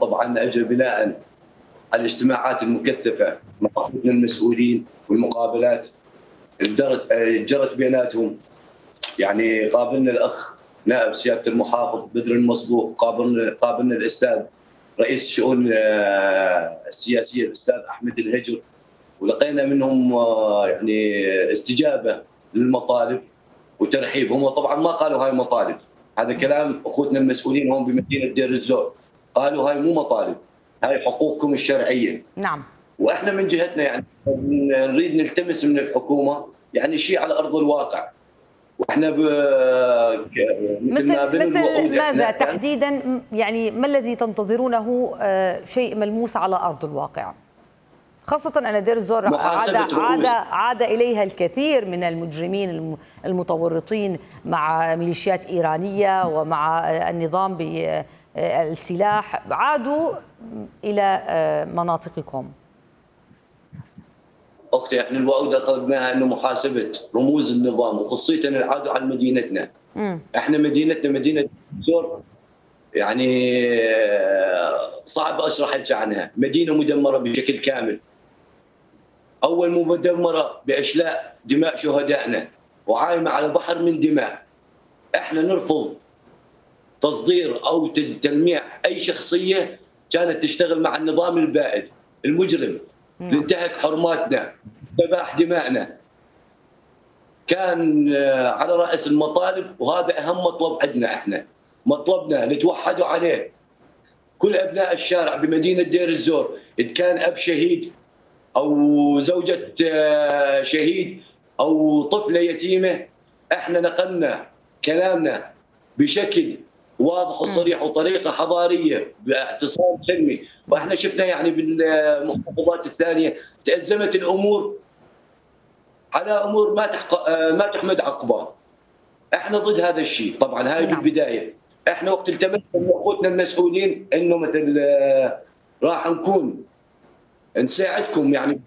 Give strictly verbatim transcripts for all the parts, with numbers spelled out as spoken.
طبعا اجى بناء على الاجتماعات المكثفه مع اخوتنا المسؤولين والمقابلات جرت جرت بيناتهم. يعني قابلنا الاخ نائب سياده المحافظ بدر المصبوغ، قابلنا قابلنا الاستاذ رئيس الشؤون السياسيه الاستاذ احمد الهجر، ولقينا منهم يعني استجابه للمطالب وترحيب. هم طبعا ما قالوا هاي مطالب، هذا كلام اخوتنا المسؤولين هون بمدينه دير الزور، قالوا هاي مو مطالب، هاي حقوقكم الشرعيه. نعم. واحنا من جهتنا يعني نريد نلتمس من الحكومه يعني شيء على ارض الواقع. واحنا ب... مثل ما مثل ماذا تحديدا؟ يعني ما الذي تنتظرونه شيء ملموس على ارض الواقع؟ خاصة أن دير الزور عاد عاد عاد إليها الكثير من المجرمين المتورطين مع ميليشيات إيرانية ومع النظام بالسلاح، عادوا إلى مناطقكم. أختي احنا الوعود أخذناها أنه محاسبة رموز النظام وخصية عادوا على مدينتنا. م. احنا مدينتنا مدينة الزور يعني صعب أشرح لك عنها، مدينة مدمرة بشكل كامل. أول مو مدمرة بإشلاء دماء شهدائنا وعايمة على بحر من دماء. احنا نرفض تصدير أو تلميع أي شخصية كانت تشتغل مع النظام البائد المجرم، لانتهك حرماتنا، تباح دمائنا. كان على رأس المطالب، وهذا أهم مطلب عندنا احنا، مطلبنا نتوحدوا عليه. كل أبناء الشارع بمدينة دير الزور، إن كان أب شهيد أو زوجة شهيد أو طفلة يتيمة، احنا نقلنا كلامنا بشكل واضح وصريح وطريقة حضارية باعتصام سلمي. واحنا شفنا يعني بالمحافظات الثانية تأزمت الأمور على أمور ما تحق... ما تحمد عقبها. احنا ضد هذا الشيء طبعا. هاي بالبداية احنا وقت التمسنا من اخوتنا المسؤولين انه مثل راح نكون نساعدكم يعني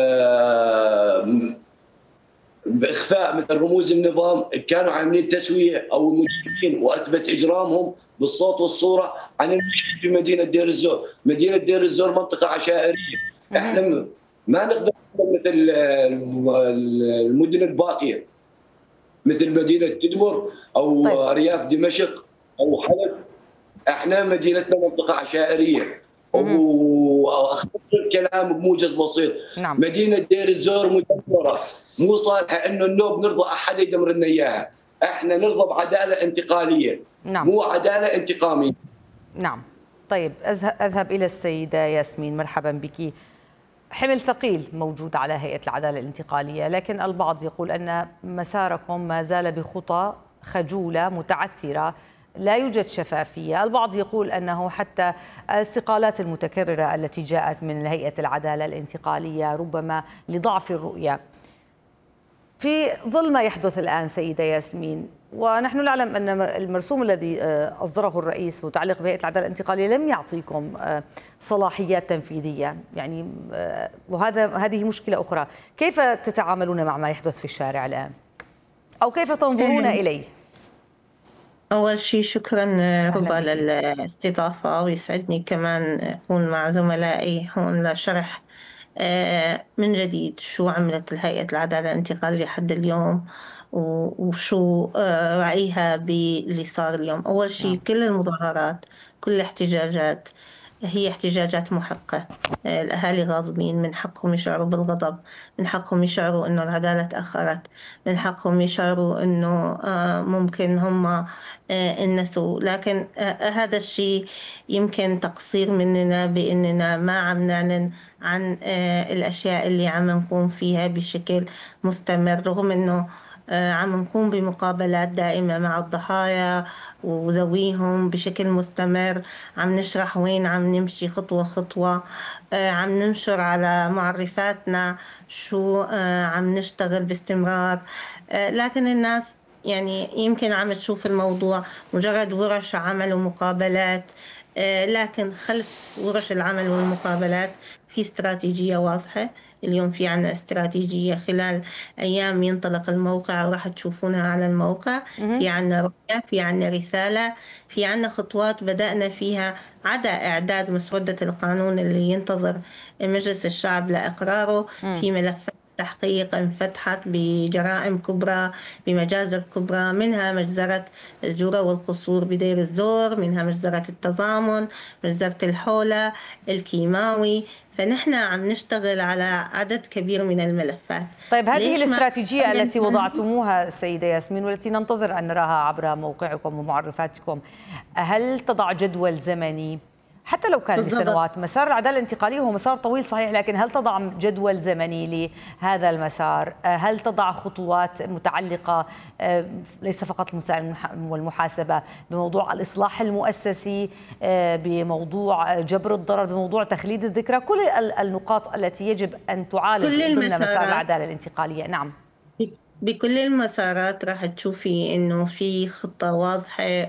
باخفاء مثل رموز النظام كانوا عاملين تسويه او المجرمين، واثبت اجرامهم بالصوت والصوره عن المشهد في مدينه دير الزور. مدينه دير الزور منطقه عشائريه، احنا ما نقدر مثل المدن الباقيه مثل مدينه تدمر او طيب. ارياف دمشق او حلب. احنا مدينتنا منطقه عشائريه. واختصر الكلام بموجز بسيط. نعم. مدينه دير الزور مدمره، مو صالحه انه النوب نرضى احد يدمر لنا اياها. احنا نرضى بعداله انتقاليه. نعم. مو عداله انتقاميه. نعم. طيب اذهب الى السيده ياسمين، مرحبا بك. حمل ثقيل موجود على هيئه العداله الانتقاليه، لكن البعض يقول ان مساركم ما زال بخطى خجوله متعثره، لا يوجد شفافية. البعض يقول أنه حتى الاستقالات المتكررة التي جاءت من هيئة العدالة الانتقالية ربما لضعف الرؤية. في ظل ما يحدث الآن سيدة ياسمين، ونحن نعلم أن المرسوم الذي أصدره الرئيس متعلق بهيئة العدالة الانتقالية لم يعطيكم صلاحيات تنفيذية، يعني وهذا هذه مشكلة أخرى. كيف تتعاملون مع ما يحدث في الشارع الآن؟ أو كيف تنظرون إليه؟ أول شيء شكرا رضا للاستضافة، ويسعدني كمان أكون مع زملائي هون لشرح من جديد شو عملت الهيئة العدالة الانتقالية لحد اليوم وشو رأيها باللي صار اليوم. أول شيء كل المظاهرات كل الاحتجاجات هي احتجاجات محقة. الأهالي غاضبين، من حقهم يشعروا بالغضب، من حقهم يشعروا أنه العدالة تأخرت، من حقهم يشعروا أنه ممكن هم النسوا. لكن هذا الشيء يمكن تقصير مننا بأننا ما عم نعلن عن الأشياء اللي عم نقوم فيها بشكل مستمر، رغم أنه عم نقوم بمقابلات دائمة مع الضحايا وذويهم بشكل مستمر، عم نشرح وين عم نمشي خطوة خطوة، عم ننشر على معرفاتنا شو عم نشتغل باستمرار. لكن الناس يعني يمكن عم تشوف الموضوع مجرد ورش عمل ومقابلات، لكن خلف ورش العمل والمقابلات في استراتيجية واضحة اليوم في عنا استراتيجية خلال أيام ينطلق الموقع وراح تشوفونها على الموقع. في عنا رؤية، في عنا رسالة، في عنا خطوات بدأنا فيها، عدا إعداد مسودة القانون اللي ينتظر مجلس الشعب لإقراره. في ملفات تحقيق انفتحت بجرائم كبرى بمجازر كبرى، منها مجزرة الجورة والقصور بدير الزور، منها مجزرة التضامن، مجزرة الحولة، الكيماوي. فنحن عم نشتغل على عدد كبير من الملفات. طيب هذه الاستراتيجية التي وضعتموها السيدة ياسمين والتي ننتظر أن نراها عبر موقعكم ومعرفاتكم، هل تضع جدول زمني حتى لو كان لسنوات؟ مسار العدالة الانتقالية هو مسار طويل صحيح، لكن هل تضع جدول زمني لهذا المسار؟ هل تضع خطوات متعلقة ليس فقط المساءلة والمحاسبة، بموضوع الإصلاح المؤسسي، بموضوع جبر الضرر، بموضوع تخليد الذكرى، كل النقاط التي يجب أن تعالج ضمن مسار العدالة الانتقالية؟ نعم، بكل المسارات راح تشوفي إنه في خطة واضحة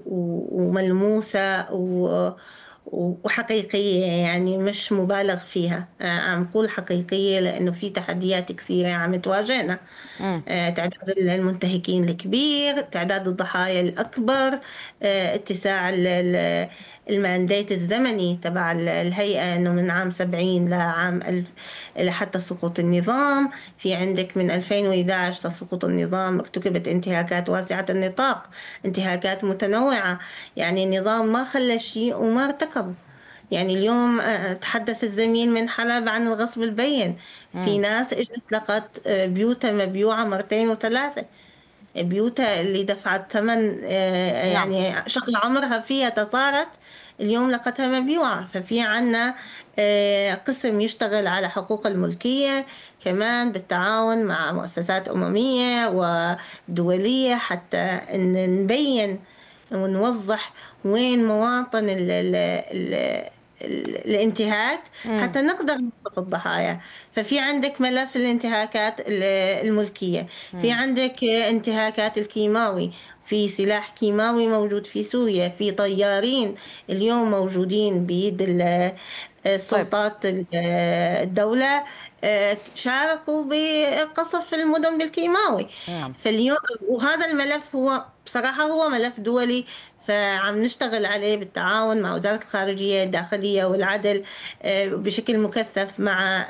وملموسة و وحقيقية، يعني مش مبالغ فيها. عم نقول حقيقية لأنه في تحديات كثيرة عم تواجهنا. تعداد المنتهكين الكبير، تعداد الضحايا الأكبر، اتساع المانديت الزمني تبع الهيئة أنه من عام سبعين لعام ألف لحتى سقوط النظام. في عندك من ألفين وإحدى عشر لسقوط النظام ارتكبت انتهاكات واسعة النطاق، انتهاكات متنوعة، يعني النظام ما خلى شيء وما ارتكب. يعني اليوم تحدث الزميل من حلب عن الغصب البين. في ناس اجت لقت بيوتها مبيوعة مرتين وثلاثة، بيوتها اللي دفعت ثمن يعني شغل عمرها فيها تصارت، اليوم لقتها مبيوعة. ففي عنا قسم يشتغل على حقوق الملكية كمان بالتعاون مع مؤسسات أممية ودولية حتى إن نبين ونوضح وين مواطن ال ال ال الانتهاك حتى نقدر نوصف الضحايا. ففي عندك ملف الانتهاكات الملكية، في عندك انتهاكات الكيماوي، في سلاح كيماوي موجود في سوريا، في طيارين اليوم موجودين بيد السلطات الدولة شاركوا بقصف المدن بالكيماوي. فاليوم وهذا الملف هو بصراحة هو ملف دولي، فعم نشتغل عليه بالتعاون مع وزارة الخارجية الداخلية والعدل بشكل مكثف مع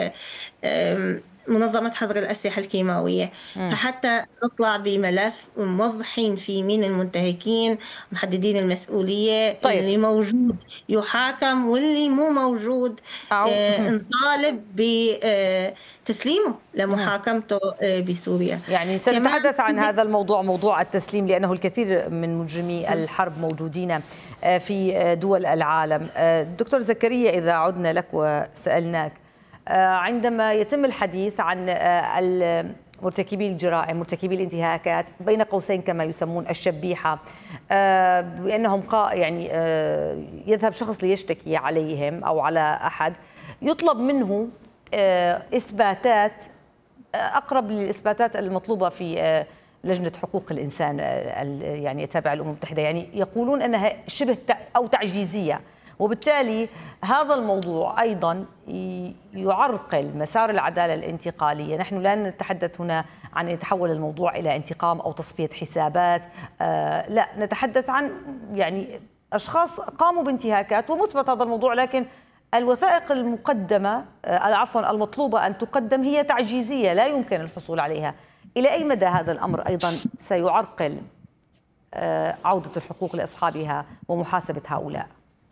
منظمة حظر الأسلحة الكيماوية، فحتى نطلع بملف موضحين فيه مين المنتهكين، محددين المسؤولية. طيب. اللي موجود يحاكم واللي مو موجود آه نطالب بتسليمه لمحاكمته آه بسوريا. يعني سنتحدث عن هذا الموضوع، موضوع التسليم، لأنه الكثير من مجرمي الحرب موجودين في دول العالم. دكتور زكريا، إذا عدنا لك وسألناك عندما يتم الحديث عن مرتكبي الجرائم، مرتكبي الانتهاكات، بين قوسين كما يسمون الشبيحة، بأنهم يعني يذهب شخص ليشتكي عليهم أو على أحد، يطلب منه إثباتات أقرب للإثباتات المطلوبة في لجنة حقوق الإنسان يعني تابعة للأمم المتحدة، يعني يقولون أنها شبه أو تعجيزية، وبالتالي هذا الموضوع أيضا يعرقل مسار العدالة الانتقالية. نحن لا نتحدث هنا عن يتحول الموضوع إلى انتقام أو تصفية حسابات، آه لا، نتحدث عن يعني أشخاص قاموا بانتهاكات ومثبت هذا الموضوع، لكن الوثائق المقدمة آه عفوا المطلوبة أن تقدم هي تعجيزية لا يمكن الحصول عليها. إلى أي مدى هذا الأمر أيضا سيعرقل آه عودة الحقوق لأصحابها ومحاسبة هؤلاء؟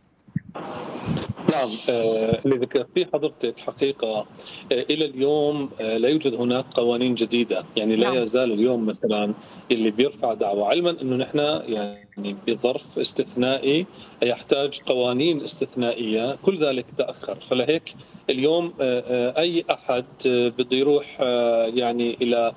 نعم، اللي ذكرتيه حضرتك حقيقة آه إلى اليوم آه لا يوجد هناك قوانين جديدة، يعني لا نعم. يزال اليوم مثلا اللي بيرفع دعوة، علما أنه نحن يعني بظرف استثنائي يحتاج قوانين استثنائية، كل ذلك تأخر. فلهيك اليوم آه آه أي أحد آه بده يروح آه يعني إلى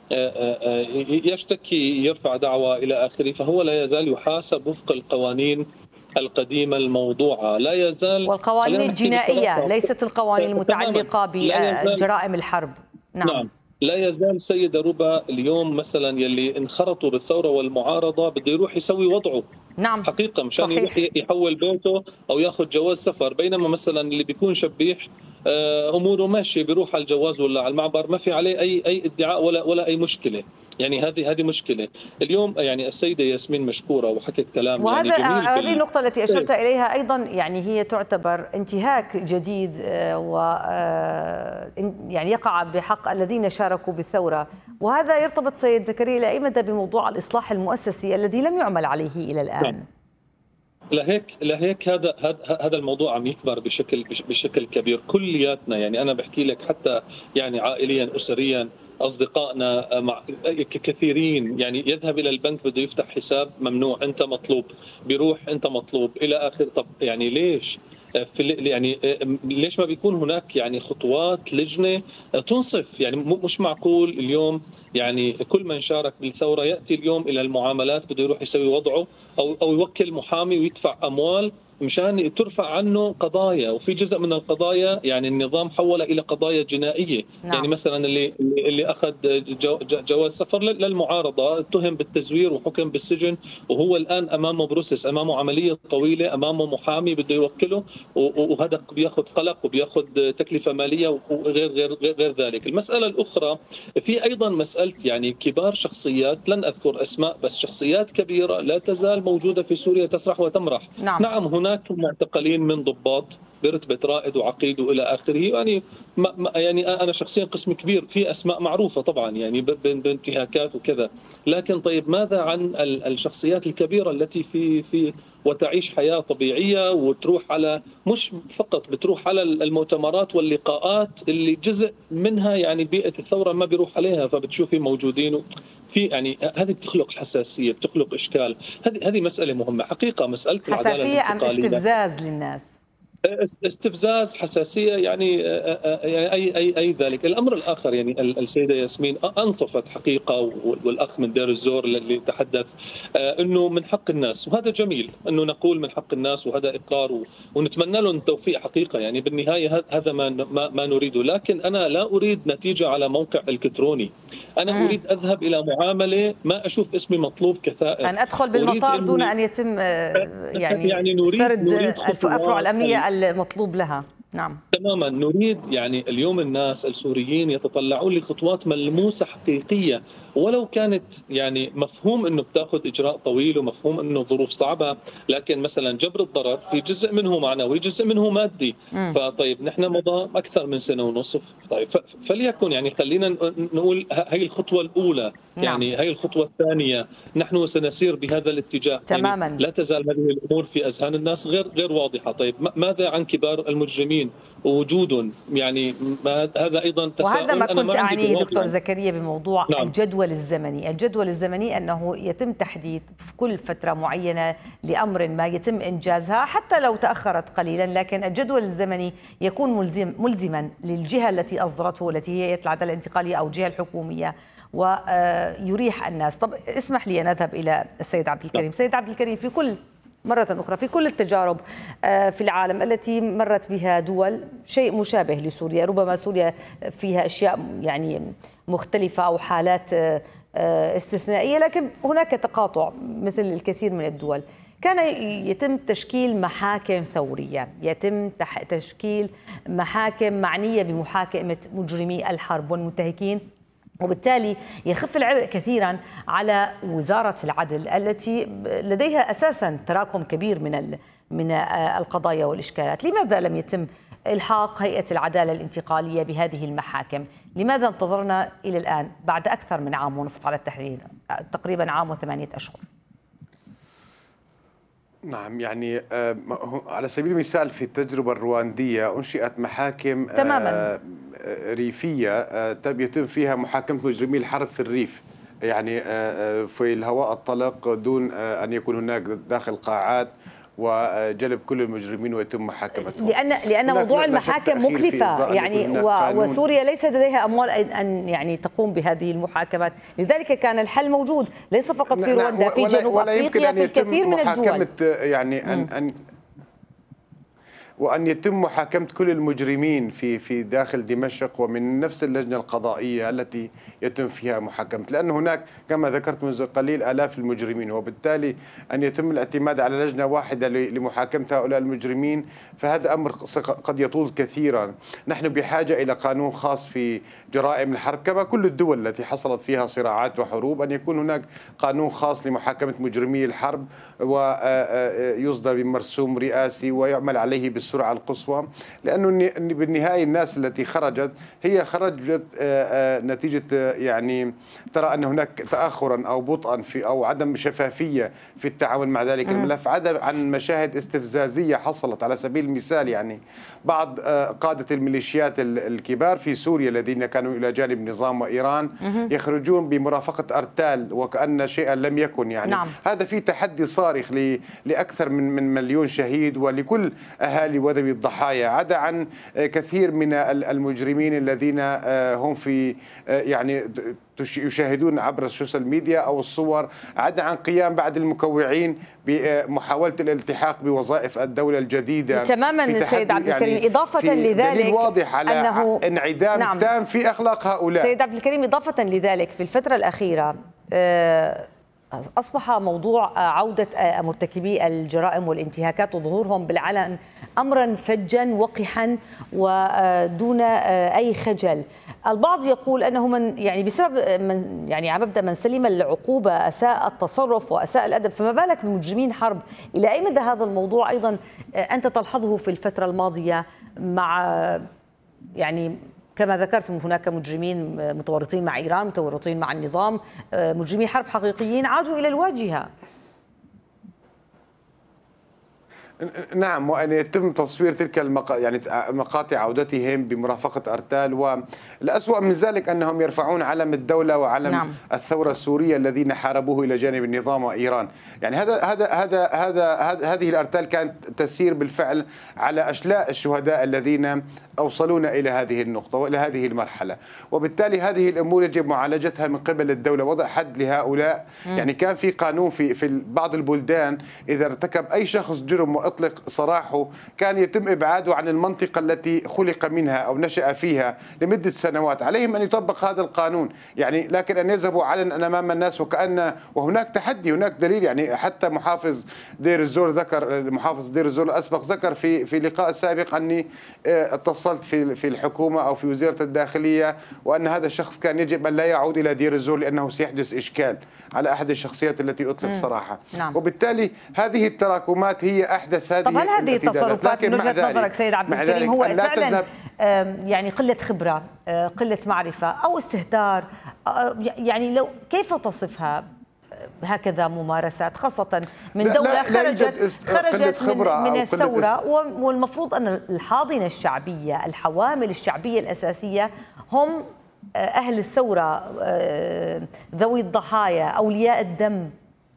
يشتكي يرفع دعوة إلى آخره، فهو لا يزال يحاسب وفق القوانين القديمة الموضوعة، لا يزال والقوانين الجنائية ليست القوانين المتعلقة بجرائم الحرب. نعم. نعم لا يزال سيدة ربا اليوم مثلا يلي انخرطوا بالثورة والمعارضة بده يروح يسوي وضعه. نعم حقيقة مشان يروح يحول بيته أو ياخذ جواز سفر، بينما مثلا اللي بيكون شبيح اموره ماشيه، بيروح على الجواز ولا على المعبر، ما في عليه اي اي ادعاء ولا ولا اي مشكله. يعني هذه هذه مشكله اليوم. يعني السيده ياسمين مشكوره وحكت كلام يعني وهذا جميل. هذه النقطه التي اشرت اليها ايضا، يعني هي تعتبر انتهاك جديد و يعني يقع بحق الذين شاركوا بالثوره، وهذا يرتبط سيد زكريا الى اي مدى بموضوع الاصلاح المؤسسي الذي لم يعمل عليه الى الان؟ نعم. لهيك لهيك هذا هذا هذا الموضوع عم يكبر بشكل بشكل كبير كلياتنا. يعني انا بحكي لك حتى يعني عائليا اسريا اصدقائنا مع كثيرين، يعني يذهب الى البنك بده يفتح حساب ممنوع، انت مطلوب، بيروح انت مطلوب الى اخر. طب يعني ليش؟ في يعني ليش ما بيكون هناك يعني خطوات لجنه تنصف؟ يعني مش معقول اليوم يعني كل من شارك بالثوره ياتي اليوم الى المعاملات بده يروح يسوي وضعه او او يوكل محامي ويدفع اموال مشان ترفع عنه قضايا، وفي جزء من القضايا يعني النظام حولها الى قضايا جنائيه. نعم. يعني مثلا اللي اللي اخذ جواز سفر للمعارضه اتهم بالتزوير وحكم بالسجن، وهو الان امامه بروسس، امامه عمليه طويله، امامه محامي بده يوكله، وهذا بياخذ قلق وبياخذ تكلفه ماليه وغير غير غير ذلك. المساله الاخرى في ايضا مساله يعني كبار شخصيات، لن اذكر اسماء، بس شخصيات كبيره لا تزال موجوده في سوريا تسرح وتمرح. نعم, نعم هناك معتقلين من ضباط برتبة رائد وعقيد والى اخره. يعني ما يعني انا شخصيا قسم كبير في اسماء معروفه طبعا يعني بانتهاكات وكذا، لكن طيب ماذا عن الشخصيات الكبيره التي في في وتعيش حياه طبيعيه وتروح على، مش فقط بتروح على المؤتمرات واللقاءات اللي جزء منها يعني بيئه الثوره ما بيروح عليها، فبتشوفي موجودين في يعني هذه بتخلق حساسيه، بتخلق اشكال. هذه هذه مساله مهمه حقيقه، مساله حساسيه ام استفزاز للناس؟ استفزاز، حساسيه، يعني اي اي اي ذلك. الامر الاخر يعني السيده ياسمين انصفت حقيقه، والاخ من دير الزور اللي تحدث انه من حق الناس، وهذا جميل انه نقول من حق الناس، وهذا اقرار ونتمنى لهم التوفيق حقيقه. يعني بالنهايه هذا ما ما نريده، لكن انا لا اريد نتيجه على موقع الكتروني. انا مم. اريد اذهب الى معامله ما اشوف اسمي مطلوب كثائر، ان ادخل بالمطار دون ان يتم يعني, يعني نريد سرد نريد الافرع الامنيه المطلوب لها. نعم تماما. نريد يعني اليوم الناس السوريين يتطلعون لخطوات ملموسه حقيقيه، ولو كانت يعني مفهوم انه بتاخذ اجراء طويل ومفهوم انه ظروف صعبه، لكن مثلا جبر الضرر في جزء منه معنوي، جزء منه مادي. م. فطيب نحن مضى اكثر من سنه ونصف، طيب فليكن يعني خلينا نقول هي الخطوه الاولى. نعم. يعني هي الخطوه الثانيه، نحن سنسير بهذا الاتجاه تماما. يعني لا تزال هذه الامور في اذهان الناس غير غير واضحه. طيب ماذا عن كبار المجرمين ووجودهم؟ يعني هذا ايضا تساؤل. وهذا ما كنت اعنيه دكتور زكريا بموضوع نعم. الجدول الزمني. الجدول الزمني انه يتم تحديد في كل فتره معينه لامر ما يتم انجازها حتى لو تاخرت قليلا، لكن الجدول الزمني يكون ملزم ملزما للجهه التي اصدرته، التي هي هيئه العداله الانتقاليه او الجهه الحكوميه، ويريح الناس. طب اسمح لي ان اذهب الى السيد عبد الكريم. سيد عبد الكريم، في كل مرة أخرى في كل التجارب في العالم التي مرت بها دول شيء مشابه لسوريا، ربما سوريا فيها أشياء يعني مختلفة أو حالات استثنائية، لكن هناك تقاطع مثل الكثير من الدول. كان يتم تشكيل محاكم ثورية، يتم تشكيل محاكم معنية بمحاكمة مجرمي الحرب والمنتهكين، وبالتالي يخف العبء كثيرا على وزارة العدل التي لديها أساسا تراكم كبير من من القضايا والإشكالات. لماذا لم يتم إلحاق هيئة العدالة الانتقالية بهذه المحاكم؟ لماذا انتظرنا إلى الآن بعد أكثر من عام ونصف على التحرير، تقريبا عام وثمانية أشهر؟ نعم، يعني على سبيل المثال في التجربة الرواندية أنشئت محاكم تماما ريفية يتم فيها محاكمة مجرمي الحرب في الريف، يعني في الهواء الطلق دون أن يكون هناك داخل قاعات، وجلب كل المجرمين ويتم محاكمتهم. لأن لأن موضوع المحاكم مكلفة يعني، وسوريا ليس لديها أموال أن يعني تقوم بهذه المحاكمات، لذلك كان الحل موجود ليس فقط في رواندا، في جنوب أفريقيا، في الكثير من الدول. يعني أن أن وأن يتم محاكمة كل المجرمين في في داخل دمشق ومن نفس اللجنة القضائية التي يتم فيها محاكمة، لأن هناك كما ذكرت منذ قليل آلاف المجرمين، وبالتالي أن يتم الاعتماد على لجنة واحدة لمحاكمة هؤلاء المجرمين فهذا أمر قد يطول كثيرا. نحن بحاجة إلى قانون خاص في جرائم الحرب كما كل الدول التي حصلت فيها صراعات وحروب، أن يكون هناك قانون خاص لمحاكمة مجرمي الحرب ويصدر بمرسوم رئاسي ويعمل عليه بالسرعة القصوى، لأنه بالنهاية الناس التي خرجت هي خرجت نتيجة يعني ترى أن هناك تأخرا أو بطئا في أو عدم شفافية في التعامل مع ذلك الملف، عدا عن مشاهد استفزازية حصلت. على سبيل المثال يعني بعض قادة الميليشيات الكبار في سوريا الذين كانوا إلى جانب نظام وإيران يخرجون بمرافقة أرتال وكأن شيئا لم يكن يعني. نعم. هذا في تحدي صارخ لأكثر من من مليون شهيد ولكل أهالي وذوي الضحايا، عدا عن كثير من المجرمين الذين هم في يعني يشاهدون عبر السوشيال ميديا أو الصور، عدا عن قيام بعض المكوعين بمحاولة الالتحاق بوظائف الدولة الجديدة تماما. سيد عبد الكريم يعني إضافة لذلك واضح على أنه انعدام نعم تام في أخلاق هؤلاء. سيد عبد الكريم إضافة لذلك في الفترة الأخيرة أصبح موضوع عودة مرتكبي الجرائم والانتهاكات وظهورهم بالعلن أمرا فجا وقحا ودون أي خجل. البعض يقول أنه من يعني بسبب من يعني على مبدأ من سلم العقوبة أساء التصرف وأساء الأدب، فما بالك بمجرمين حرب؟ إلى أي مدى هذا الموضوع أيضا أنت تلحظه في الفترة الماضية مع يعني كما ذكرت هناك مجرمين متورطين مع إيران، متورطين مع النظام، مجرمي حرب حقيقيين عادوا إلى الواجهة؟ نعم، وأن يتم تصوير تلك المقا... يعني مقاطع عودتهم بمرافقة أرتال، والأسوأ من ذلك أنهم يرفعون علم الدولة وعلم نعم. الثورة السورية الذين حاربوه إلى جانب النظام وإيران. يعني هذا هذا هذا هذا هذه الأرتال كانت تسير بالفعل على أشلاء الشهداء الذين أوصلونا إلى هذه النقطة وإلى هذه المرحلة، وبالتالي هذه الأمور يجب معالجتها من قبل الدولة، وضع حد لهؤلاء. م. يعني كان في قانون في في بعض البلدان إذا ارتكب أي شخص جرم وأطلق سراحه كان يتم إبعاده عن المنطقة التي خلق منها أو نشأ فيها لمدة سنوات. عليهم أن يطبق هذا القانون يعني، لكن أن يذهبوا علنا أمام الناس وكأن وهناك تحدي، هناك دليل. يعني حتى محافظ دير الزور ذكر، محافظ دير الزور الأسبق ذكر في في لقاء سابق أني اتصلت في في الحكومة أو في وزارة الداخلية وأن هذا الشخص كان يجب أن لا يعود إلى دير الزور لأنه سيحدث إشكال على أحد الشخصيات التي أطلق سراحها. نعم. وبالتالي هذه التراكمات هي أحدث هذه. طب هل هذه التصرفات من وجهة نظرك سيد عبد الكريم هو فعلا يعني قلة خبرة، قلة معرفة، أو استهتار؟ يعني لو كيف تصفها هكذا ممارسات، خاصة من دولة خرجت خرجت من, من الثورة، والمفروض أن الحاضنة الشعبية، الحوامل الشعبية الأساسية هم أهل الثورة، ذوي الضحايا، أولياء الدم.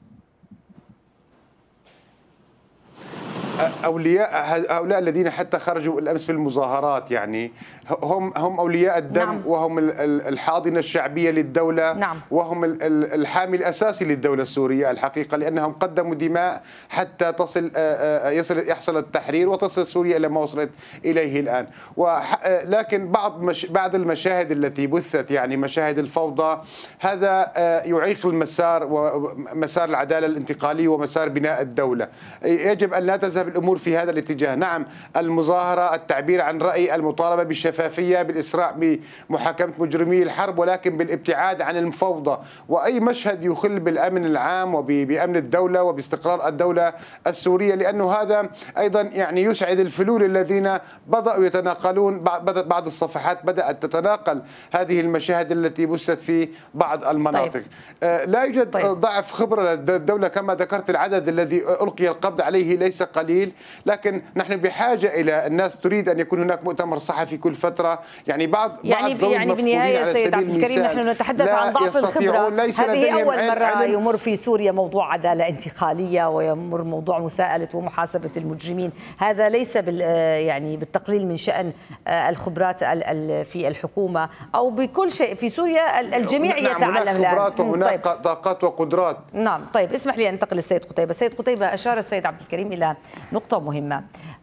أولياء هؤلاء الذين حتى خرجوا الأمس في المظاهرات يعني هم هم أولياء الدم. نعم. وهم الحاضنة الشعبية للدولة. نعم. وهم الحامي الأساسي للدولة السورية الحقيقة، لأنهم قدموا دماء حتى تصل يصل يحصل التحرير وتصل سوريا إلى ما وصلت إليه الآن. ولكن بعض مش بعض المشاهد التي بثت يعني مشاهد الفوضى، هذا يعيق المسار ومسار العدالة الانتقالية ومسار بناء الدولة. يجب أن لا تذهب الأمور في هذا الاتجاه. نعم، المظاهرة، التعبير عن رأي، المطالبة بالشفافية، بالإسراع بمحاكمة مجرمي الحرب، ولكن بالابتعاد عن الفوضى وأي مشهد يخل بالأمن العام وبأمن الدولة وباستقرار الدولة السورية، لأنه هذا أيضا يعني يسعد الفلول الذين بدأوا يتناقلون. بعض الصفحات بدأت تتناقل هذه المشاهد التي بثت في بعض المناطق. طيب. آه لا يوجد طيب. ضعف خبرة للدولة كما ذكرت. العدد الذي ألقي القبض عليه ليس قليل، لكن نحن بحاجة إلى الناس تريد أن يكون هناك مؤتمر صحفي كل فترة. يعني بعض يعني بعض يعني بالنهاية سيد عبد الكريم نحن نتحدث عن ضعف الخبرة. هذه أول مرة يمر في سوريا موضوع عدالة انتقالية ويمر موضوع مساءلة ومحاسبة المجرمين. هذا ليس بال يعني بالتقليل من شأن الخبرات في الحكومة أو بكل شيء في سوريا. الجميع نعم يتعلم الآن. هناك خبرات وهناك طيب. طاقات وقدرات. نعم. طيب اسمح لي أن أنتقل للسيد قتيبة. سيد قتيبة، أشار السيد عبد الكريم إلى نقطة مهمة.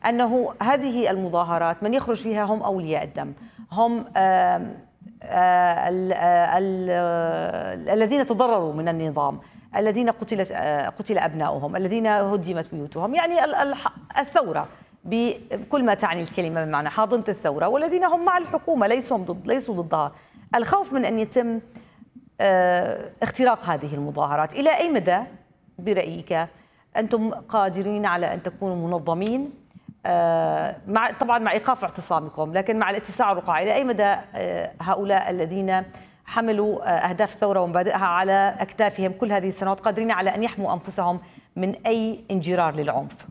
أنه هذه المظاهرات من يخرج فيها هم أولياء الدم، هم آآ آآ ال ال الذين تضرروا من النظام، الذين قتلت قتل أبناؤهم، الذين هدمت بيوتهم، يعني الثورة بكل ما تعني الكلمة بمعنى حاضنة الثورة، والذين هم مع الحكومة ليسوا ضد ليسوا ضدها. الخوف من أن يتم اختراق هذه المظاهرات، إلى أي مدى برأيك أنتم قادرين على أن تكونوا منظمين مع طبعا مع إيقاف اعتصامكم، لكن مع الاتساع الرقعي، إلى أي مدى هؤلاء الذين حملوا أهداف الثورة ومبادئها على أكتافهم كل هذه السنوات قادرين على أن يحموا أنفسهم من أي انجرار للعنف؟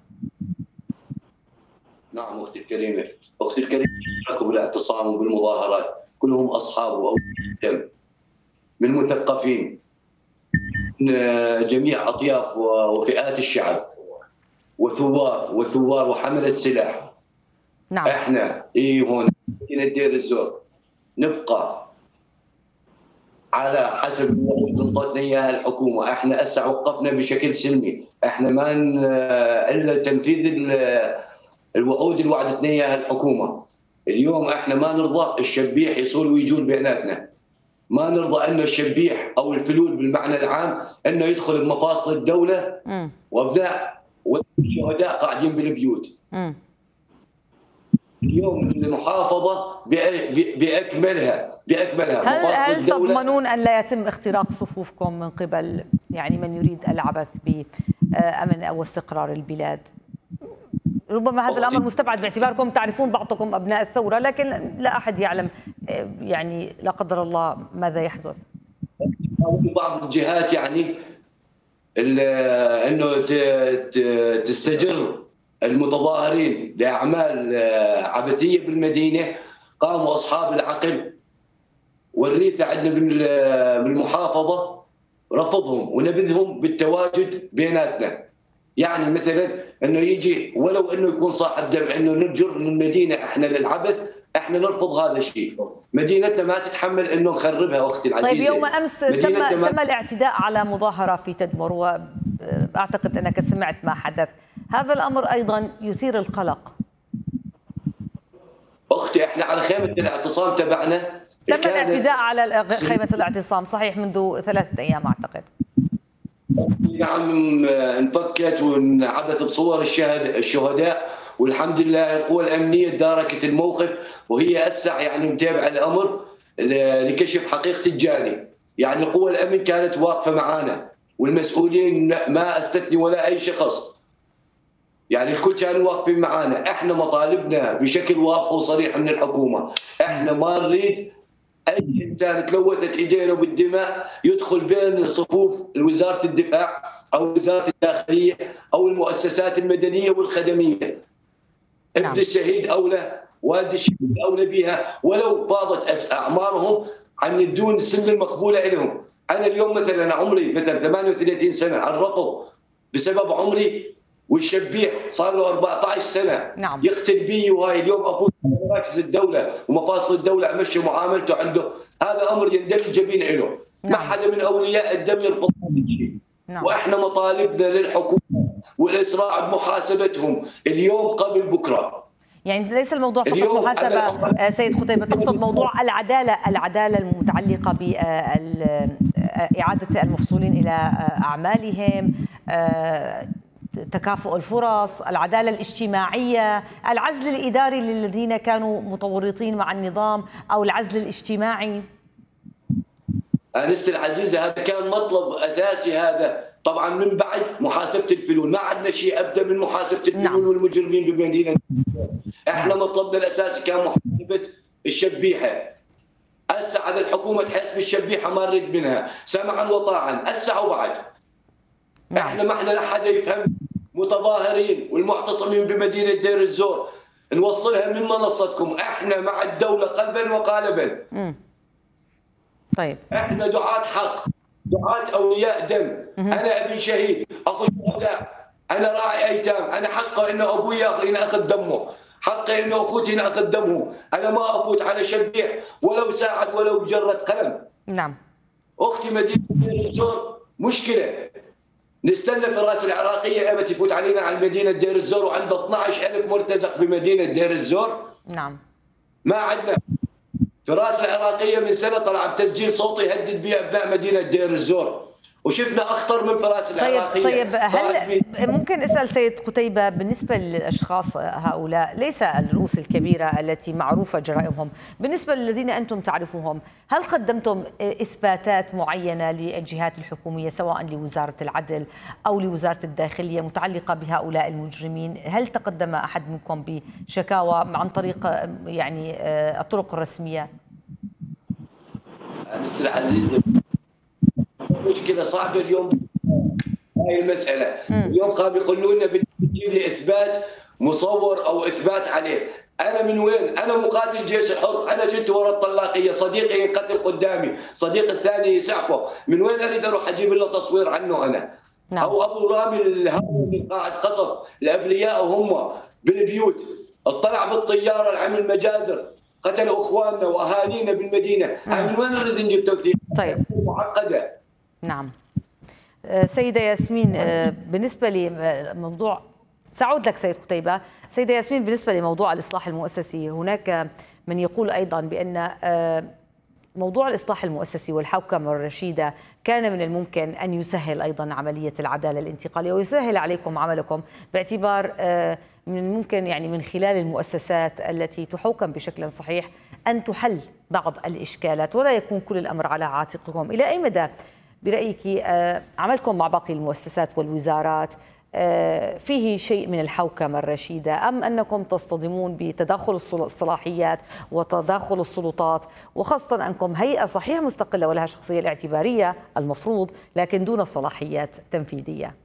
نعم أختي الكريمة، أختي الكريمة اشتركوا بالاعتصام وبالمظاهرات، كلهم أصحاب وأولياء من مثقفين من جميع أطياف وفئات الشعب وثوار وثوار وحملة سلاح. نعم. احنا ايه هون مدينة دير الزور نبقى على حسب الوعود اللي انطتنا اياها الحكومة. احنا هسه وقفنا بشكل سلمي، احنا ما الا تنفيذ الوعود اللي وعدتنا اياها الحكومة. اليوم احنا ما نرضى الشبيح يصول ويجول بيناتنا، ما نرضى انه الشبيح او الفلول بالمعنى العام انه يدخل بمفاصل الدولة م. وابناء والشهداء قاعدين بالبيوت. م. اليوم المحافظة بأكملها بأكملها هل هل تضمنون أن لا يتم اختراق صفوفكم من قبل يعني من يريد العبث بأمن أو استقرار البلاد؟ ربما هذا الأمر مستبعد باعتباركم تعرفون بعضكم أبناء الثورة، لكن لا أحد يعلم يعني لا قدر الله ماذا يحدث. بعض الجهات يعني أنه تستجر المتظاهرين لأعمال عبثية بالمدينة. قاموا أصحاب العقل والريثة عندنا بالمحافظة رفضهم ونبذهم بالتواجد بيناتنا. يعني مثلا انه يجي ولو انه يكون صاحب دم انه نرجر من المدينه احنا للعبث، احنا نرفض هذا الشيء. مدينتنا ما تتحمل انه نخربها اختي العزيزه. طيب يوم امس تم تم الاعتداء على مظاهره في تدمر، واعتقد انك سمعت ما حدث. هذا الامر ايضا يثير القلق. اختي احنا على خيمه الاعتصام تبعنا تم الاعتداء على خيمه الاعتصام صحيح منذ ثلاثه ايام اعتقد. نعم انفكت وانعبث بصور الشهد الشهداء، والحمد لله القوى الامنيه تداركت الموقف، وهي اسع يعني متابعه الامر لكشف حقيقه الجاني. يعني القوى الامن كانت واقفه معنا والمسؤولين ما استثني ولا اي شخص، يعني الكل كانوا واقفين معنا. احنا مطالبنا بشكل واضح وصريح من الحكومه، احنا ما نريد اي انسان تلوثت ايدينا بالدماء يدخل بين صفوف وزاره الدفاع او وزاره الداخليه او المؤسسات المدنيه والخدميه. ابن نعم. الشهيد اولى، والد الشهيد اولى بها، ولو فاضت اعمارهم عن الدون السن المقبوله لهم. انا اليوم مثلا عمري مثلا ثمانية وثلاثين سنه عن رفض بسبب عمري، والشبيح صار له أربعة عشر سنه نعم. يقتل بي، وهاي اليوم افوت مراكز الدوله ومفاصل الدوله امشي معاملته عنده. هذا امر يندل الجبين له. نعم. ما حدا من اولياء الدم يرفض هذا الشيء. نعم. واحنا مطالبنا للحكومه والاسراع بمحاسبتهم اليوم قبل بكره. يعني ليس الموضوع فقط محاسبه سيد قتيبة، تقصد موضوع العداله، العداله المتعلقه باعاده المفصولين الى اعمالهم، تكافؤ الفرص، العدالة الاجتماعية، العزل الإداري للذين كانوا متورطين مع النظام أو العزل الاجتماعي. أنستي العزيزة هذا كان مطلب أساسي. هذا طبعا من بعد محاسبة الفلول، ما عندنا شيء أبدا من محاسبة الفلول نعم. والمجرمين بمدينة. احنا مطلبنا الأساسي كان محاسبة الشبيحة. هسه على الحكومة تحاسب الشبيحة ما نريد منها سمعا وطاعا، هسه وبعد. نعم. احنا ما احنا لا حدا يفهم. متظاهرين والمعتصمين بمدينه دير الزور نوصلها من منصتكم، احنا مع الدوله قلبا وقالبا. امم طيب احنا دعاة حق، دعاة اولياء دم. مم. انا ابن شهيد، اخو شهداء، انا راعي ايتام، انا حقه انه ابوي ينأخذ دمه، حقي انه اخوتي ينأخذ دمهم، انا ما افوت على شبيح ولو ساعد ولو بجره قلم. نعم. اختي مدينه دير الزور مشكله. نستنى فراس العراقيه ايمتى تفوت علينا على مدينه دير الزور وعنده اثنعش ألف مرتزق بمدينه دير الزور؟ نعم. ما عندنا. فراس العراقيه من سنه طلع بتسجيل صوتي يهدد به ابناء مدينه دير الزور، وشفنا اخطر من فراس العراقيه. طيب طيب هل ممكن اسال سيد قتيبه بالنسبه للاشخاص هؤلاء، ليس الرؤوس الكبيره التي معروفه جرائمهم، بالنسبه للذين انتم تعرفوهم، هل قدمتم اثباتات معينه للجهات الحكوميه سواء لوزاره العدل او لوزاره الداخليه متعلقه بهؤلاء المجرمين؟ هل تقدم احد منكم بشكاوى عن طريق يعني الطرق الرسميه؟ مستر عزيز، مشكلة صعبة اليوم هاي المسألة. اليوم قام يقولوا لنا بدك تجيب لي إثبات مصور أو إثبات عليه. أنا من وين؟ أنا مقاتل جيش الحر، أنا جيت ورا الطلاقية، صديقي ينقتل قدامي، صديق الثاني يسعفه، من وين أريد أروح أجيب له تصوير عنه أنا؟ نعم. أو أبو رامي الهارون من قاعد قصف الأبرياء هم بالبيوت، اطلع بالطيارة العمل مجازر، قتلوا اخواننا واهالينا بالمدينه، من وين نريد نجيب توثيق؟ طيب معقده. نعم. سيده ياسمين، بالنسبه لموضوع، سأعود لك سيد قتيبه. سيده ياسمين، بالنسبه لموضوع الاصلاح المؤسسي، هناك من يقول ايضا بان موضوع الإصلاح المؤسسي والحوكمة الرشيدة كان من الممكن أن يسهل أيضا عملية العدالة الانتقالية ويسهل عليكم عملكم، باعتبار من الممكن يعني من خلال المؤسسات التي تحوكم بشكل صحيح أن تحل بعض الإشكالات ولا يكون كل الأمر على عاتقكم. إلى أي مدى برأيك عملكم مع باقي المؤسسات والوزارات فيه شيء من الحوكمة الرشيدة، أم أنكم تصطدمون بتداخل الصلاحيات وتداخل السلطات، وخاصة أنكم هيئة صحيح مستقلة ولها شخصية الاعتبارية المفروض، لكن دون صلاحيات تنفيذية؟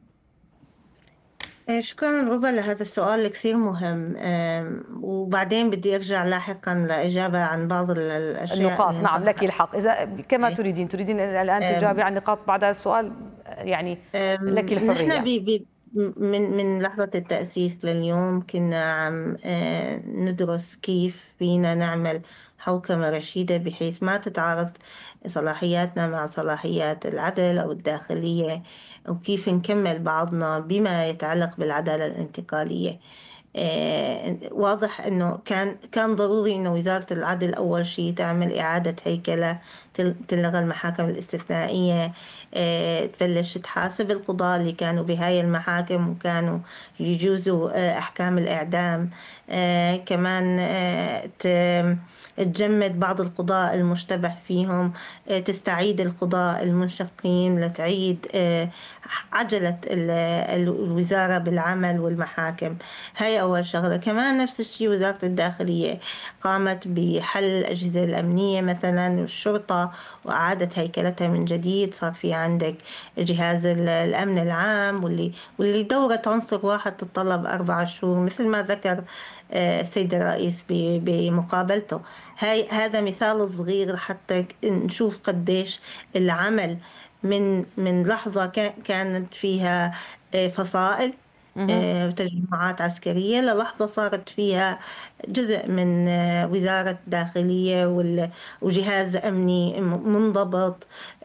شكرا ربا لهذا السؤال كثير مهم، وبعدين بدي أرجع لاحقا لإجابة عن بعض الأشياء النقاط. نعم لك الحق، إذا كما تريدين تريدين الآن تجاوبي عن نقاط بعد السؤال، يعني لك الحرية. نحن بي بي من من لحظة التأسيس لليوم كنا عم ندرس كيف فينا نعمل حوكمة رشيدة بحيث ما تتعارض صلاحياتنا مع صلاحيات العدل أو الداخلية، وكيف نكمل بعضنا بما يتعلق بالعدالة الانتقالية. آه واضح أنه كان كان ضروري أنه وزارة العدل أول شيء تعمل إعادة هيكلة، تلغى المحاكم الاستثنائية، آه تبلش تحاسب القضاة اللي كانوا بهاي المحاكم وكانوا يجوزوا آه أحكام الإعدام، آه كمان آه تجمد بعض القضاء المشتبه فيهم، تستعيد القضاء المنشقين، لتعيد عجلة الوزارة بالعمل والمحاكم. هاي أول شغلة. كمان نفس الشيء وزارة الداخلية قامت بحل الأجهزة الأمنية مثلا والشرطة وأعادة هيكلتها من جديد. صار في عندك جهاز الأمن العام واللي واللي دورة عنصر واحد تتطلب أربع شهور مثل ما ذكر السيد الرئيس بمقابلته. هاي هذا مثال صغير حتى نشوف قديش العمل من من لحظة كانت فيها فصائل وتجمعات عسكرية للحظة صارت فيها جزء من وزارة داخلية وجهاز أمني منضبط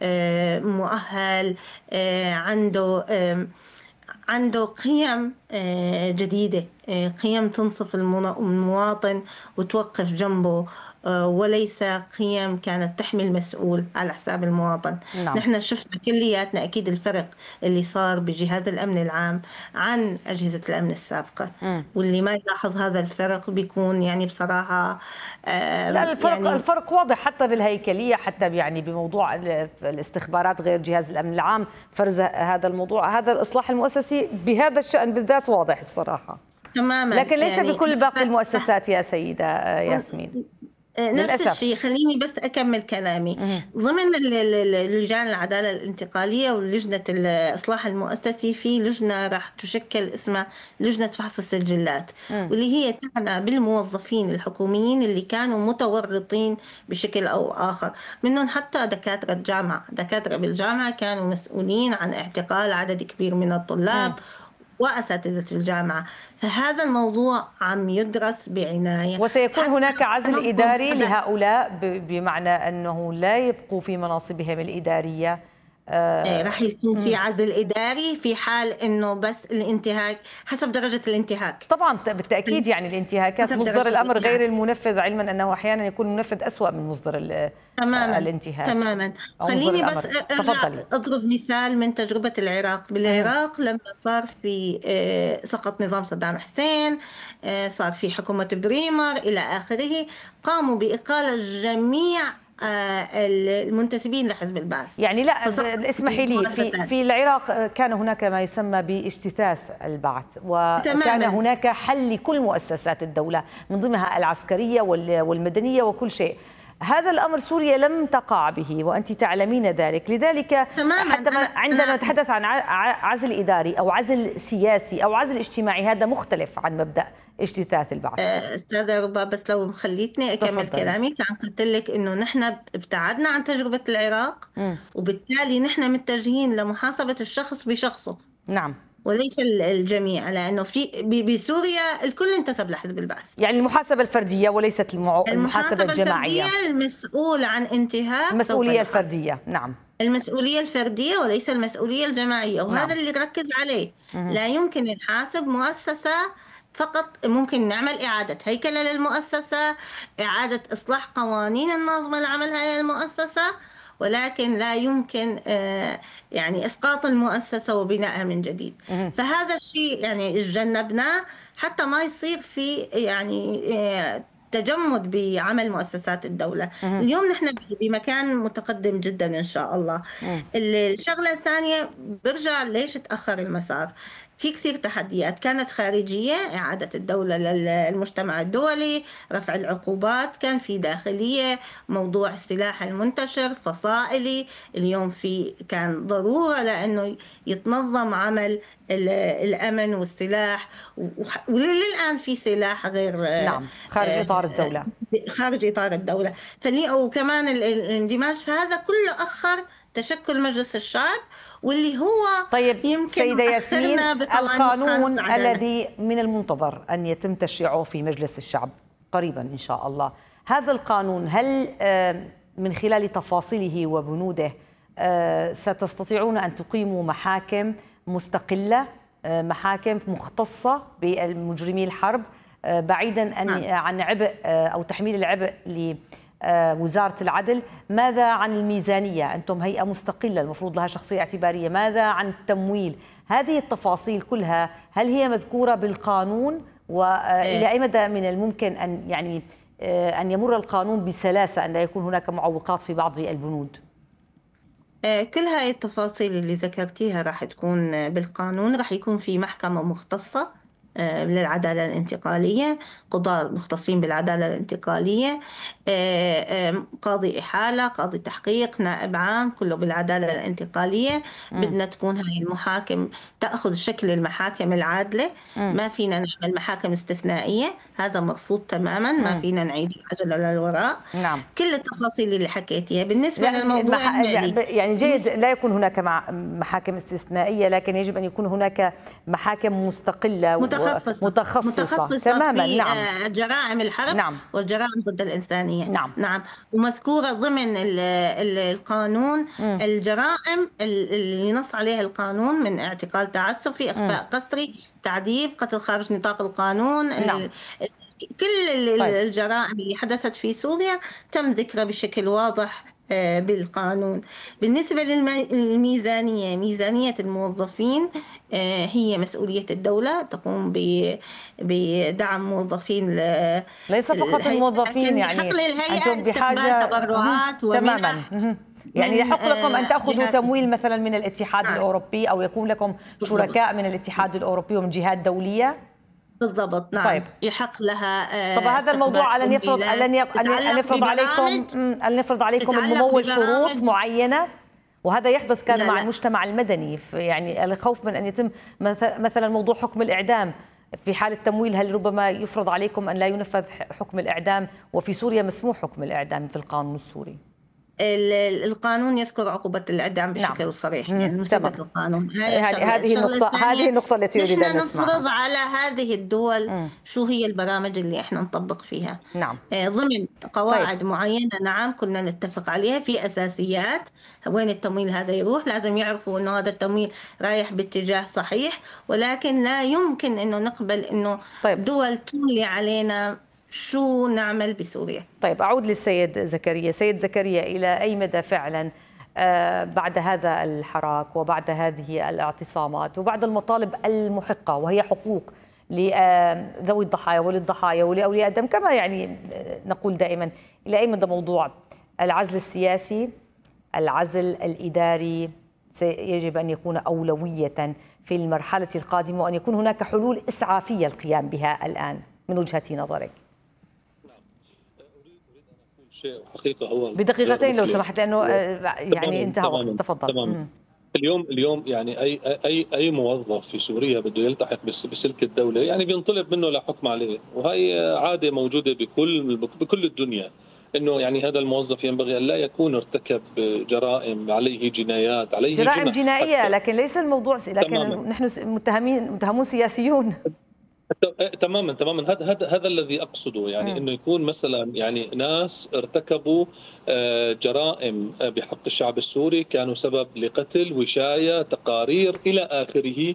مؤهل عنده عنده قيم جديدة، قيم تنصف المواطن وتوقف جنبه، وليس قيم كانت تحمل مسؤول على حساب المواطن. نعم. نحن شفنا كلياتنا أكيد الفرق اللي صار بجهاز الأمن العام عن أجهزة الأمن السابقة، م. واللي ما يلاحظ هذا الفرق بيكون يعني بصراحة آه لا الفرق يعني الفرق واضح حتى بالهيكلية، حتى يعني بموضوع الاستخبارات غير جهاز الأمن العام، فرز هذا الموضوع، هذا الإصلاح المؤسسي بهذا الشأن بالذات واضح بصراحة تماما، لكن ليس يعني بكل باقي المؤسسات يا سيدة ياسمين. نفس الشيء. خليني بس أكمل كلامي. مه. ضمن لجان العدالة الانتقالية ولجنة الإصلاح المؤسسي في لجنة راح تشكل اسمها لجنة فحص السجلات، مه. واللي هي تعنى بالموظفين الحكوميين اللي كانوا متورطين بشكل أو آخر، منهم حتى دكاترة جامعة دكاترة بالجامعة كانوا مسؤولين عن اعتقال عدد كبير من الطلاب، مه. وأساتذة الجامعة. فهذا الموضوع عم يدرس بعناية، وسيكون هناك عزل إداري لهؤلاء بمعنى أنه لا يبقوا في مناصبهم الإدارية آه راح يكون في عزل إداري في حال إنه بس الانتهاك حسب درجة الانتهاك. طبعا بالتأكيد يعني الانتهاكات مصدر الأمر غير المنفذ، علما أنه أحيانا يكون المنفذ أسوأ من مصدر تماما الانتهاك. تماما. خليني بس أرجع أضرب مثال من تجربة العراق. بالعراق لما صار في سقط نظام صدام حسين، صار في حكومة بريمر إلى آخره، قاموا بإقالة جميع المنتسبين لحزب البعث. يعني لا اسمحي لي، في في العراق كان هناك ما يسمى باجتثاث البعث، وكان تماماً. هناك حل لكل مؤسسات الدولة من ضمنها العسكرية والمدنية وكل شيء. هذا الأمر سوريا لم تقع به وأنت تعلمين ذلك، لذلك تماماً. حتى عندما نتحدث عن عزل إداري أو عزل سياسي أو عزل اجتماعي هذا مختلف عن مبدأ اجتثاث البعث. أستاذة ربا بس لو خليتني أكمل تفضل. كلامي، كان قلت لك إنه نحن ابتعدنا عن تجربة العراق م. وبالتالي نحن متجهين لمحاسبة الشخص بشخصه. نعم. وليس الجميع، لأنه في بسوريا الكل انتسب لحزب البعث. يعني المحاسبة الفردية وليست المع... المحاسبة الجماعية. المحاسبة الفردية المسؤول عن انتهاك المسؤولية الفردية. نعم. المسؤولية الفردية وليس المسؤولية الجماعية، وهذا نعم. اللي نركز عليه. م- لا يمكن نحاسب مؤسسة فقط، ممكن نعمل إعادة هيكلة للمؤسسة، إعادة إصلاح قوانين النظم العمل هاي المؤسسة، ولكن لا يمكن يعني إسقاط المؤسسة وبنائها من جديد. فهذا الشيء يعني تجنبناه حتى ما يصير في يعني تجمد بعمل مؤسسات الدولة. اليوم نحن بمكان متقدم جدا إن شاء الله. الشغلة الثانية برجع ليش تأخر المسار. في كثير تحديات كانت خارجية، إعادة الدولة للمجتمع الدولي، رفع العقوبات، كان في داخلية، موضوع السلاح المنتشر فصائلي. اليوم في كان ضرورة لأنه يتنظم عمل الأمن والسلاح، وللآن في سلاح غير نعم خارج إطار الدولة خارج إطار الدولة فلي وكمان الاندماج. فهذا كله أخر تشكل مجلس الشعب، واللي هو طيب يمكن سيدة ياسمين القانون الذي من المنتظر أن يتم تشريعه في مجلس الشعب قريبا إن شاء الله، هذا القانون هل من خلال تفاصيله وبنوده ستستطيعون أن تقيموا محاكم مستقلة، محاكم مختصة بالمجرمي الحرب، بعيدا عن عبء أو تحميل العبء ل وزارة العدل؟ ماذا عن الميزانية؟ أنتم هيئة مستقلة المفروض لها شخصية اعتبارية. ماذا عن التمويل؟ هذه التفاصيل كلها هل هي مذكورة بالقانون؟ وإلى أي مدى من الممكن أن يعني أن يمر القانون بسلاسة، أن لا يكون هناك معوقات في بعض البنود؟ كل هاي التفاصيل اللي ذكرتيها راح تكون بالقانون. راح يكون في محكمة مختصة للعدالة الانتقالية، قضاة مختصين بالعدالة الانتقالية، قاضي إحالة، قاضي تحقيق، نائب عام، كله بالعدالة الانتقالية. م. بدنا تكون هاي المحاكم تأخذ شكل المحاكم العادلة. م. ما فينا نعمل محاكم استثنائية، هذا مرفوض تماما. م. ما فينا نعيد العجلة للوراء. نعم. كل التفاصيل اللي حكيتيها بالنسبة للموضوع مح... يعني جيد لا يكون هناك مع محاكم استثنائية، لكن يجب أن يكون هناك محاكم مستقلة متخصصة متخصصة, متخصصة تماما. في نعم. جرائم الحرب نعم. والجرائم ضد الإنسانية. نعم. نعم. ومذكورة ضمن القانون م. الجرائم اللي نص عليها القانون من اعتقال تعسفي، إخفاء م. قسري، تعذيب، قتل خارج نطاق القانون. نعم. كل طيب. الجرائم اللي حدثت في سوريا تم ذكرها بشكل واضح بالقانون. بالنسبة للميزانية، ميزانية الموظفين هي مسؤولية الدولة، تقوم بدعم موظفين ل... ليس فقط الموظفين، يعني أنتم بحاجة تبرعات تماما. يعني يحق لكم أن تأخذوا تمويل مثلا من الاتحاد نعم. الأوروبي، أو يكون لكم شركاء من الاتحاد الأوروبي ومن جهات دولية. بالضبط. نعم. طيب. يحق لها. طب هذا الموضوع أن يفرض أن يفرض عليكم أن يفرض عليكم الممول شروط معينة، وهذا يحدث كان لا مع لا. المجتمع المدني، يعني الخوف من أن يتم مثلا موضوع حكم الإعدام في حال التمويل. هل ربما يفرض عليكم أن لا ينفذ حكم الإعدام؟ وفي سوريا مسموح حكم الإعدام في القانون السوري. القانون يذكر عقوبة الإعدام بشكل نعم. صريح، يعني مسبة القانون. هذه النقطة هذه النقطة التي أريد أن نسمعها. نفرض على هذه الدول مم. شو هي البرامج اللي احنا نطبق فيها. نعم. ضمن قواعد طيب. معينة نعم كنا نتفق عليها، في أساسيات وين التمويل هذا يروح، لازم يعرفوا إنه هذا التمويل رايح باتجاه صحيح، ولكن لا يمكن إنه نقبل إنه طيب. دول تملي علينا شو نعمل بسوريا. طيب أعود للسيد زكريا. سيد زكريا، إلى أي مدى فعلا بعد هذا الحراك وبعد هذه الاعتصامات وبعد المطالب المحقة وهي حقوق لذوي الضحايا وللضحايا ولأولياء الدم كما يعني نقول دائما، إلى أي مدى موضوع العزل السياسي العزل الإداري يجب أن يكون أولوية في المرحلة القادمة وأن يكون هناك حلول إسعافية القيام بها الآن من وجهة نظرك؟ شيء حقيقة هو بدقيقتين لو سمحت، لأنه يعني انتهى وقت. تفضل. تمام. اليوم اليوم يعني اي اي اي موظف في سوريا بده يلتحق بسلك الدوله يعني بينطلب منه لحكم عليه، وهي عاده موجوده بكل بكل الدنيا، انه يعني هذا الموظف ينبغي ان لا يكون ارتكب جرائم، عليه جنايات، عليه جرائم جنائيه، لكن ليس الموضوع لكن تماماً. نحن متهمين متهمون سياسيون. تماما تماما هذا هذا هذا الذي اقصده، يعني م. انه يكون مثلا يعني ناس ارتكبوا جرائم بحق الشعب السوري، كانوا سبب لقتل، وشايه، تقارير الى اخره،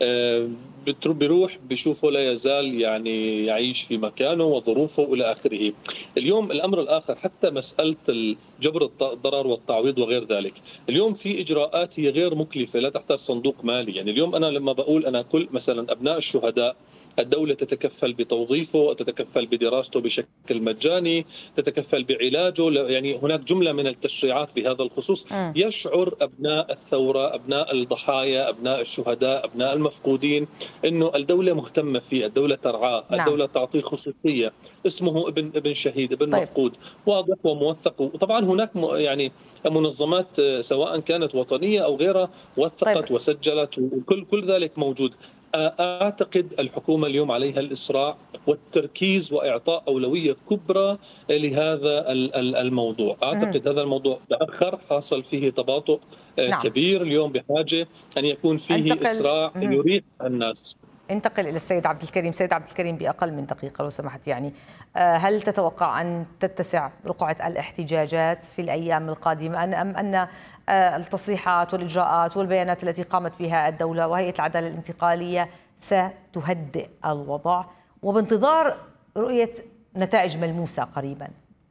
بيروح بيشوفه لا يزال يعني يعيش في مكانه وظروفه الى اخره. اليوم الامر الاخر حتى مساله جبر الضرر والتعويض وغير ذلك، اليوم في اجراءات هي غير مكلفه لا تحتاج صندوق مالي. يعني اليوم انا لما بقول انا كل مثلا ابناء الشهداء الدولة تتكفل بتوظيفه، تتكفل بدراسته بشكل مجاني، تتكفل بعلاجه، يعني هناك جملة من التشريعات بهذا الخصوص. يشعر أبناء الثورة، أبناء الضحايا، أبناء الشهداء، أبناء المفقودين أنه الدولة مهتمة فيه، الدولة ترعاه، نعم. الدولة تعطيه خصوصية، اسمه ابن ابن شهيد، ابن طيب. مفقود، واضح وموثق. وطبعا هناك يعني منظمات سواء كانت وطنية أو غيرها وثقت طيب. وسجلت، وكل كل ذلك موجود. أعتقد الحكومة اليوم عليها الإسراع والتركيز وإعطاء أولوية كبرى لهذا الموضوع. أعتقد هذا الموضوع تأخر، حصل فيه تباطؤ نعم. كبير. اليوم بحاجة أن يكون فيه انتقل. إسراع يريح الناس. انتقل إلى السيد عبد الكريم. سيد عبد الكريم، بأقل من دقيقة لو سمحت، يعني هل تتوقع أن تتسع رقعة الاحتجاجات في الأيام القادمة أم أن التصريحات والإجراءات والبيانات التي قامت بها الدولة وهيئة العدالة الانتقالية ستهدئ الوضع وبانتظار رؤية نتائج ملموسة قريبا؟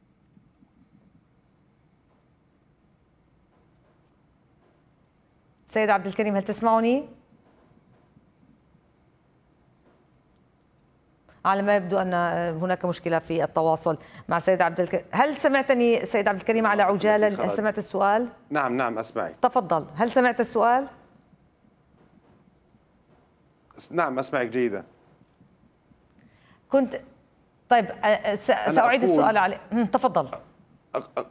سيد عبد الكريم، هل تسمعني؟ على ما يبدو أن هناك مشكلة في التواصل مع سيد عبد الكريم. هل سمعتني سيد عبد الكريم على عجالة؟ هل سمعت السؤال؟ نعم نعم أسمعك. تفضل. هل سمعت السؤال؟ نعم أسمعك جيدا. كنت طيب سأعيد السؤال عليه. تفضل. أ...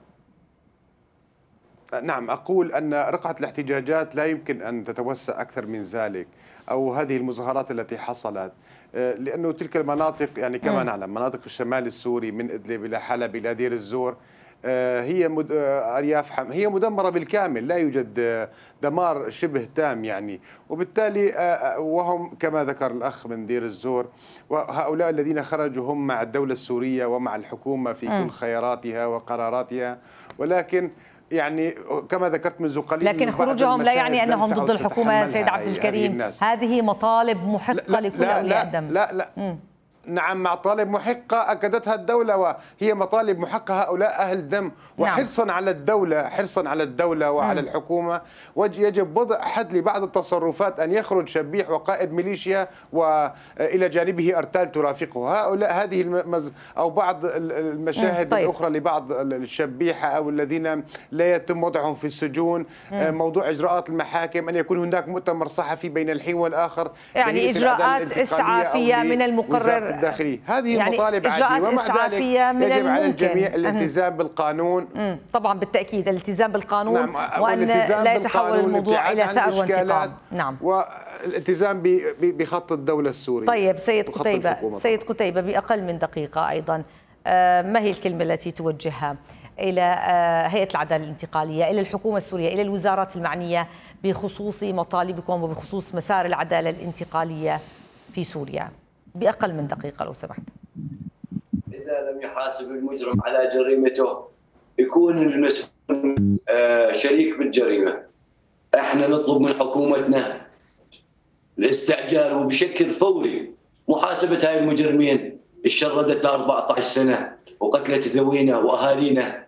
نعم أقول أن رقعة الاحتجاجات لا يمكن أن تتوسع أكثر من ذلك، أو هذه المظاهرات التي حصلت، لأنه تلك المناطق يعني كما م. نعلم مناطق الشمال السوري من إدلب إلى حلب إلى دير الزور هي مد... أرياف حم... هي مدمرة بالكامل، لا يوجد دمار شبه تام يعني، وبالتالي وهم كما ذكر الأخ من دير الزور، وهؤلاء الذين خرجوا هم مع الدولة السورية ومع الحكومة في م. كل خياراتها وقراراتها، ولكن يعني كما ذكرت منذ قليل لكن خروجهم لا يعني أنهم ضد الحكومة يا سيد عبد الكريم. هذه مطالب محقة لكل أولياء الدم. لا لا, لا. نعم مطالب محقة أكدتها الدولة، وهي مطالب محقة هؤلاء أهل دم، وحرصا نعم. على الدولة حرصا على الدولة وعلى م. الحكومة، ويجب وضع حد لبعض التصرفات، أن يخرج شبيح وقائد ميليشيا وإلى جانبه أرتال ترافقه. هؤلاء هذه المز... أو بعض المشاهد طيب. الأخرى لبعض الشبيحة أو الذين لا يتم وضعهم في السجون، م. موضوع إجراءات المحاكم، أن يكون هناك مؤتمر صحفي بين الحين والآخر، يعني إجراءات إسعافية من المقرر الداخلي. هذه يعني مطالب عادية، ومع ذلك يجب على الجميع الالتزام بالقانون. مم. طبعا بالتأكيد الالتزام بالقانون، نعم. وأن لا يتحول الموضوع إلى ثأر وانتقام. نعم. والالتزام بخط الدولة السورية. طيب سيد قتيبة، سيد قتيبة بأقل من دقيقة أيضا، ما هي الكلمة التي توجهها إلى هيئة العدالة الانتقالية، إلى الحكومة السورية، إلى الوزارات المعنية بخصوص مطالبكم وبخصوص مسار العدالة الانتقالية في سوريا؟ بأقل من دقيقة لو سمحت. إذا لم يحاسب المجرم على جريمته يكون المسؤول شريك بالجريمة. احنا نطلب من حكومتنا الاستعجال وبشكل فوري محاسبة هاي المجرمين اللي شردت أربعة عشر سنة وقتلت ذوينا وأهالينا.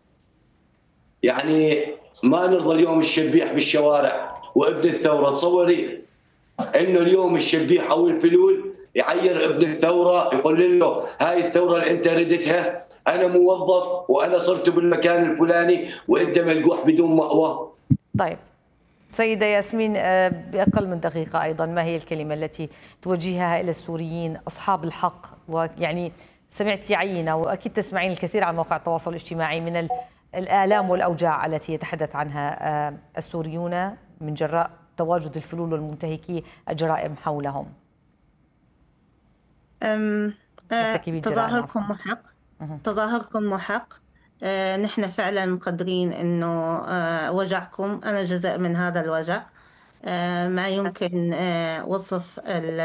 يعني ما نرضى اليوم الشبيح بالشوارع وابن الثورة. تصوري انه اليوم الشبيح او الفلول يعير ابن الثورة يقول له هاي الثورة اللي انت ردتها انا موظف وانا صرت بالمكان الفلاني وانت ملقوح بدون مأوى. طيب سيدة ياسمين، بأقل من دقيقة أيضا، ما هي الكلمة التي توجهها إلى السوريين أصحاب الحق؟ ويعني سمعتي عينة وأكيد تسمعين الكثير عن مواقع التواصل الاجتماعي من الآلام والأوجاع التي يتحدث عنها السوريون من جراء تواجد الفلول والمنتهكي الجرائم حولهم. أم أه تظاهركم محق. تظاهركم محق. أه نحن فعلا مقدرين انه أه وجعكم، انا جزء من هذا الوجع. أه ما يمكن أه وصف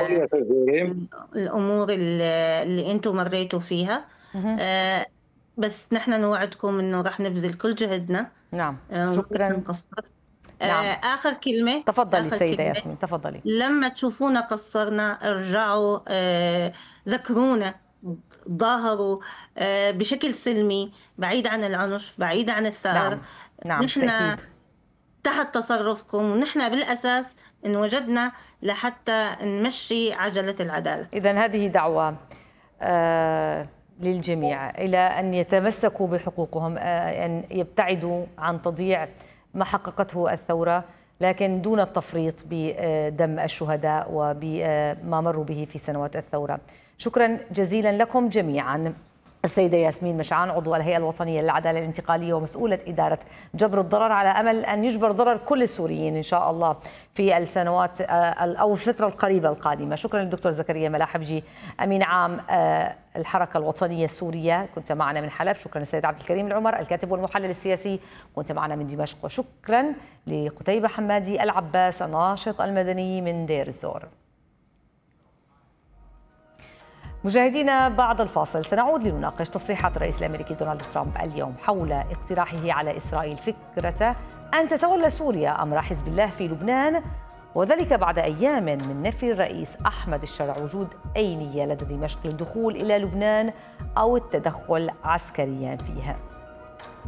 الامور اللي, اللي انتم مريتوا فيها. أه بس نحن نوعدكم انه راح نبذل كل جهدنا. نعم أه شكرا. نقصر. نعم. أه اخر كلمه. تفضلي آخر سيدة كلمة. ياسمين تفضلي. لما تشوفونا قصرنا ارجعوا أه ذكرونا، ظاهروا بشكل سلمي بعيد عن العنف، بعيد عن الثأر. نعم. نعم نحن بالتأكيد تحت تصرفكم، ونحن بالأساس إن وجدنا لحتى نمشي عجلة العدالة. إذن هذه دعوة آه للجميع إلى أن يتمسكوا بحقوقهم، آه أن يبتعدوا عن تضييع ما حققته الثورة، لكن دون التفريط بدم الشهداء وبما مروا به في سنوات الثورة. شكرا جزيلا لكم جميعا. السيدة ياسمين مشعان عضو الهيئة الوطنية للعدالة الانتقالية ومسؤولة إدارة جبر الضرر، على أمل أن يجبر ضرر كل السوريين إن شاء الله في السنوات أو الفترة القريبة القادمة. شكرا للدكتور زكريا ملاحفجي أمين عام الحركة الوطنية السورية، كنت معنا من حلب. شكرا للسيد عبد الكريم العمر الكاتب والمحلل السياسي، كنت معنا من دمشق. وشكرا لقتيبة حمادي العباس الناشط المدني من دير الزور. مشاهدينا بعد الفاصل سنعود لنناقش تصريحات الرئيس الأمريكي دونالد ترامب اليوم حول اقتراحه على إسرائيل فكرة أن تتولى سوريا أمر حزب الله في لبنان، وذلك بعد أيام من نفي الرئيس أحمد الشرع وجود أي نية لدى دمشق للدخول إلى لبنان أو التدخل عسكريا فيها.